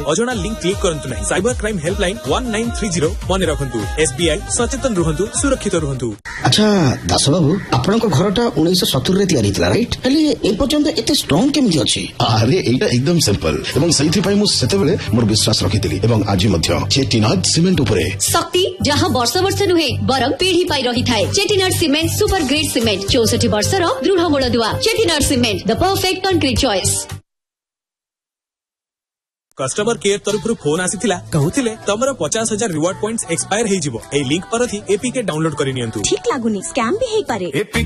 अजଣା link click करंतु नहीं। Cyber crime helpline 1930 मन रखंतु। SBI सचेतन रुहंतु, सुरक्षित रुहंतु। अच्छा दास बाबू आपण को घरटा 1970 रे तयारी थिला राइट हेले ए पर्यंत एते स्ट्रांग केमि अछि? अरे एटा एकदम सिंपल एवं सही पई मु सेतेबेले मोर विश्वास रखितिली एवं आज मध्य चेटीनाड सीमेंट उपरे शक्ति जहां वर्ष वर्ष नुहे बरम पीढ़ी पाई रही थाए। Chettinad cement super grade cement 64 वर्षर दृढ़ मूलदुआ। Chettinad cement the perfect concrete choice. Customer care तरफ फोन आसीथिला कहउथिले तमरो 50,000 रिवार्ड पॉइंट्स एक्सपायर हे जिवो। ए लिंक पर थी एपीके डाउनलोड करि नियंतु। ठीक लागुनी स्कैम भी हे पारे।